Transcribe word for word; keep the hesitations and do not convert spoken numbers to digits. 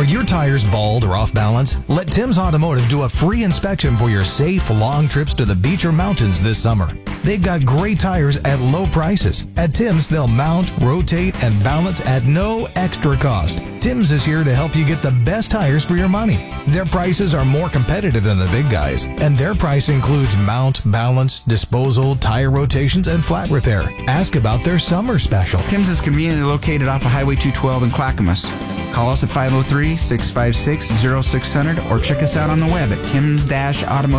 your tires bald or off balance? Let Tim's Automotive do a free inspection for your safe, long trips to the beach or mountains this summer. They've got great tires at low prices. At Tim's, they'll mount, rotate, and balance at no extra cost. Tim's is here to help you get the best tires for your money. Their prices are more competitive than the big guys, and their price includes mount, balance, disposal, tire rotations, and flat repair. Ask about their summer special. Tim's is conveniently located off of Highway two twelve in Clackamas. Call us at five oh three, six five six, oh six hundred or check us out on the web at tims dash automotive